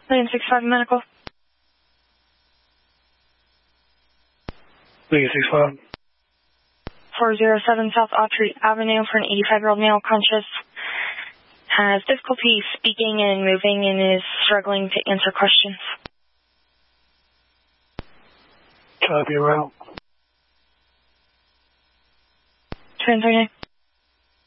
Lane 65 Medical. Lane 65. 407 South Autry Avenue for an 85-year-old male conscious. Has difficulty speaking and moving and is struggling to answer questions. Copy, route. Translating.